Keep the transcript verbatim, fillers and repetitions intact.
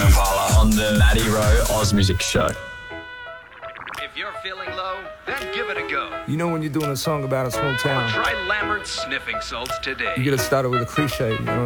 and Impala on the Matty Rowe Oz Music Show. If you're feeling low, then give it a go. You know when you're doing a song about a small town, Try Lambert's Sniffing Salts today. you gotta start it with a cliche, you know?